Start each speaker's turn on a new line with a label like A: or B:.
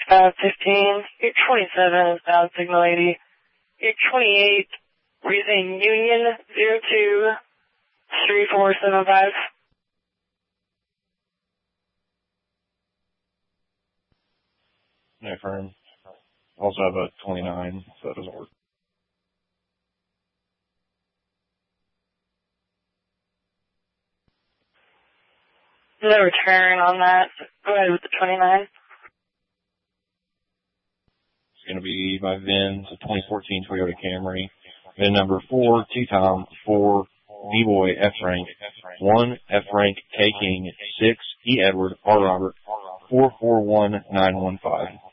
A: 515, 827, sound signal 80, 828, using Union 023475.
B: No firm. Also have a 29, so that doesn't work.
A: No return on that. Go ahead with the 29.
B: It's going to be my VIN, it's a 2014 Toyota Camry. VIN number 4, T-Tom, 4, D-Boy, F-Rank, 1, F-Rank, K-King, 6, E-Edward, R-Robert, 441915.